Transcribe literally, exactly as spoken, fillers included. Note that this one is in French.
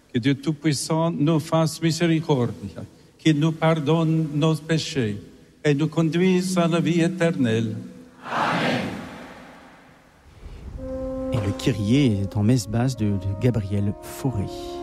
Que Dieu Tout-Puissant nous fasse miséricorde, qu'il nous pardonne nos péchés et nous conduise à la vie éternelle. Amen. Et le Kyrie est en messe basse de, de Gabriel Fauré.